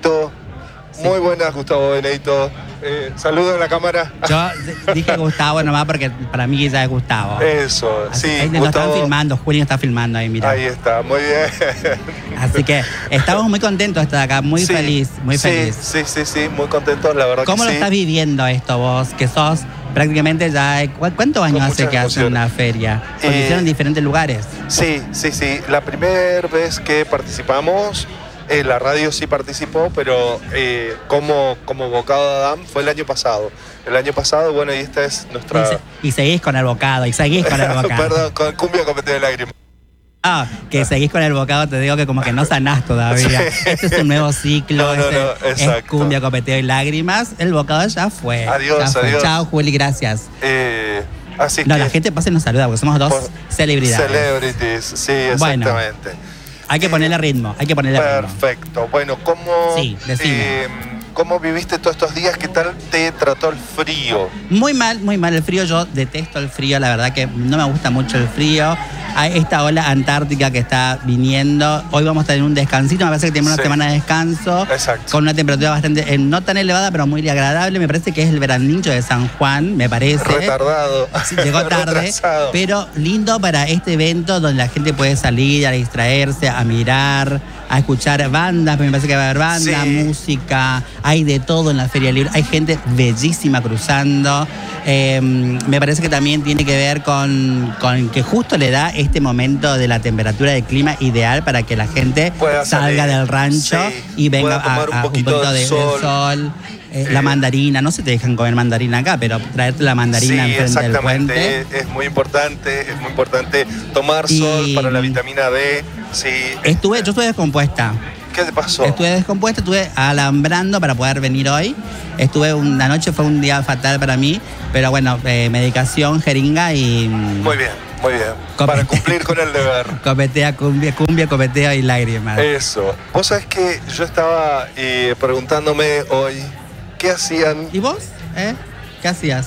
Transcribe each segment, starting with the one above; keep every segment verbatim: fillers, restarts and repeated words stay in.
Perfecto. Sí. Muy buenas, Gustavo Benedito. Eh, saludo en la cámara. Yo dije Gustavo nomás porque para mí ya es Gustavo. Eso, Así, sí. Ahí nos Gustavo. están filmando, Julio está filmando ahí, mira. Ahí está, muy bien. Así que estamos muy contentos de estar acá, muy sí, feliz, muy sí, feliz. Sí, sí, sí, muy contentos, la verdad que sí. ¿Cómo lo estás viviendo esto vos, que sos prácticamente ya... ¿Cuántos años hace que hacen una feria? Porque eh, hicieron en diferentes lugares. Sí, sí, sí. La primera vez que participamos... Eh, la radio sí participó, pero eh, como, como Bocado de Adam fue el año pasado. El año pasado, bueno, y esta es nuestra... Y, se, y seguís con el bocado, y seguís con el bocado. Perdón, con Cumbia Copeteo de Lágrimas. Ah, que seguís con el bocado, te digo que como que no sanás todavía. Sí. Este es un nuevo ciclo, no, no, este no, exacto. Es Cumbia, Copeteo y Lágrimas. El bocado ya fue. Adiós, ya fue. adiós. Chao, Juli, gracias. Eh, así no, que... la gente pasa y nos saluda, porque somos dos por... celebridades. Celebrities, sí, exactamente. Bueno. Hay que ponerle ritmo, hay que ponerle ritmo. Perfecto. Bueno, ¿cómo, sí, decime. Eh, ¿cómo viviste todos estos días? ¿Qué tal te trató el frío? Muy mal, muy mal el frío. Yo detesto el frío, la verdad que no me gusta mucho el frío. Hay esta ola antártica que está viniendo. Hoy vamos a tener un descansito, me parece que tenemos sí. una semana de descanso. Exacto. Con una temperatura bastante, eh, no tan elevada, pero muy agradable. Me parece que es el veranillo de San Juan, me parece. Retardado. Sí, llegó tarde, retrasado. Pero lindo para este evento donde la gente puede salir a distraerse, a mirar, a escuchar bandas, me parece que va a haber banda, sí. música, hay de todo en la Feria Libre, hay gente bellísima cruzando. Eh, me parece que también tiene que ver con, con que justo le da este momento de la temperatura del clima ideal para que la gente pueda salga salir. del rancho sí. y venga a, a, un a poquito un poquito de, de sol. del sol. Eh, eh. La mandarina, no se te dejan comer mandarina acá, pero traerte la mandarina sí, enfrente del puente. Es, es muy importante, es muy importante tomar y... sol para la vitamina D. Sí. Estuve, yo estuve descompuesta. ¿Qué te pasó? Estuve descompuesta, estuve alambrando para poder venir hoy. Estuve una noche, fue un día fatal para mí, pero bueno, eh, medicación, jeringa y... Muy bien, muy bien. Copete, para cumplir con el deber. Copetea, cumbia, cumbia, copeteo y lágrimas. Eso. Vos sabés que yo estaba eh, preguntándome hoy, ¿qué hacían? ¿Y vos? ¿Eh? ¿Qué hacías?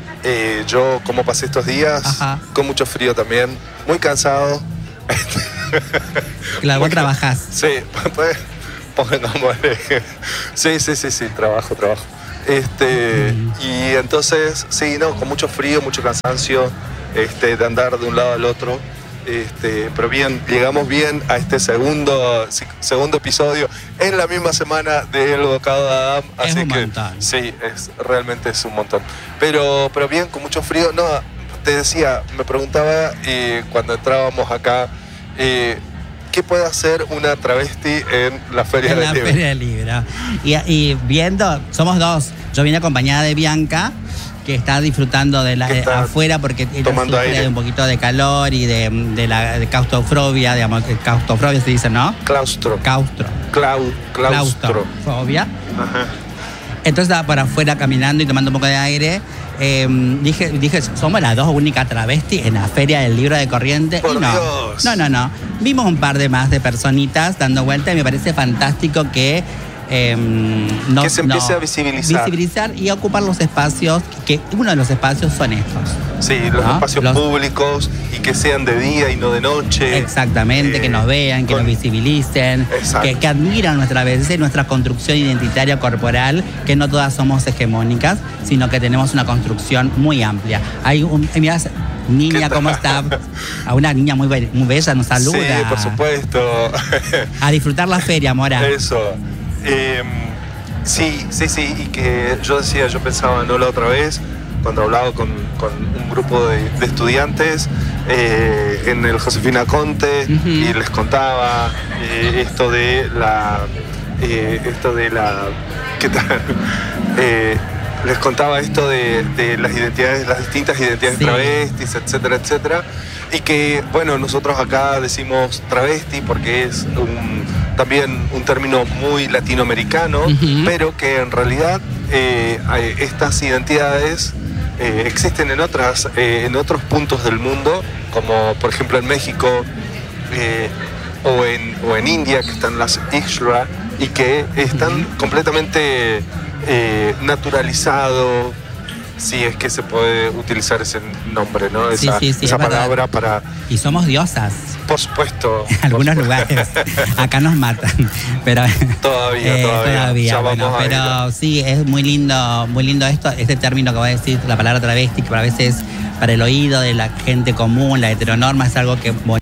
Eh, yo, como pasé estos días, Ajá. con mucho frío también, muy cansado. Claro, vos trabajás. Sí, pues, pongámosle. Sí, sí, sí, sí, trabajo, trabajo. Este, mm. Y entonces, sí, no, con mucho frío, mucho cansancio, este, de andar de un lado al otro. Este, pero bien, llegamos bien a este segundo, segundo episodio en la misma semana de El Bocado de Adam. Es así un que montón. Sí, es, realmente es un montón. Pero, pero bien, con mucho frío. No, te decía, me preguntaba eh, cuando entrábamos acá, eh, ¿qué puede hacer una travesti en la Feria en del la Libro? Feria del Libro. Y, y viendo, somos dos. Yo vine acompañada de Bianca, que está disfrutando de la de afuera porque ella sufre de un poquito de calor y de, de la de claustrofobia, digamos, que claustrofobia se dice, ¿no? Claustro. Claustro. Clau, claustro. Claustrofobia. Ajá. Entonces estaba por afuera caminando y tomando un poco de aire. Eh, dije, dije, somos las dos únicas travestis en la Feria del Libro de Corrientes. Por y no, Dios. no, no, no. Vimos un par de más de personitas dando vuelta y me parece fantástico que Eh, no, que se empiece no, a visibilizar. Visibilizar y ocupar los espacios, que uno de los espacios son estos. Sí, los ¿no? espacios los... públicos y que sean de día y no de noche. Exactamente, eh, que nos vean, que con... nos visibilicen, que, que admiran nuestra belleza y nuestra construcción identitaria corporal, que no todas somos hegemónicas, sino que tenemos una construcción muy amplia. Hay un... Mirá, niña, ¿cómo está? A una niña muy, be- muy bella nos saluda. Sí, por supuesto. A disfrutar la feria, Mora. Eso. Eh, sí, sí, sí, y que yo decía, yo pensaba, no la otra vez, cuando hablaba con, con un grupo de, de estudiantes eh, en el Josefina Conte, uh-huh. y les contaba eh, esto de la, eh, esto de la, ¿qué tal? Eh, les contaba esto de, de las identidades, las distintas identidades sí. travestis, etcétera, etcétera. Y que, bueno, nosotros acá decimos travesti porque es un, también un término muy latinoamericano, uh-huh. pero que en realidad eh, estas identidades eh, existen en, otras, eh, en otros puntos del mundo, como por ejemplo en México eh, o, en, o en India, que están las Ixra, y que están uh-huh. completamente eh, naturalizados. Sí, es que se puede utilizar ese nombre, ¿no? Esa, sí, sí, sí, esa es palabra verdad. para... Y somos diosas. Por supuesto. En algunos por lugares. Acá nos matan. Pero todavía, eh, todavía. todavía Ya bueno, vamos a pero ir. sí, es muy lindo, muy lindo esto, este término que voy a decir, la palabra travesti, que a veces para el oído de la gente común, la heteronorma, es algo que